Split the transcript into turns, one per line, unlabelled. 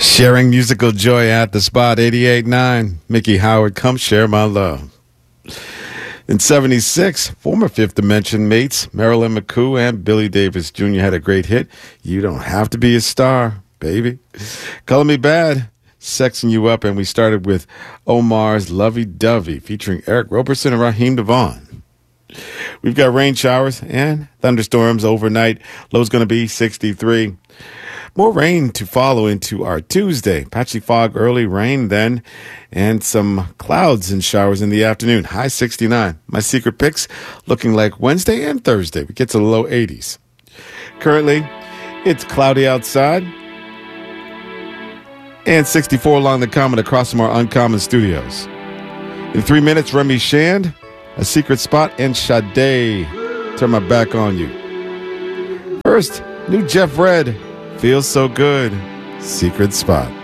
Sharing musical joy at the spot, 88.9. Mickey Howard, come share my love. In 76, former Fifth Dimension mates Marilyn McCoo and Billy Davis Jr. had a great hit, You Don't Have to Be a Star, Baby. Color Me Bad, Sexing You Up, and we started with Omar's Lovey Dovey featuring Eric Roberson and Raheem DeVaughn. We've got rain showers and thunderstorms overnight. Low's going to be 63. More rain to follow into our Tuesday. Patchy fog, early rain then, and some clouds and showers in the afternoon. High 69. My secret picks looking like Wednesday and Thursday. We get to the low 80s. Currently, it's cloudy outside and 64 along the common across from our Uncommon studios. In 3 minutes, Remy Shand, A Secret Spot, and Sade, Turn My Back on You. First, new Jeff Red, Feels So Good, Secret Spot.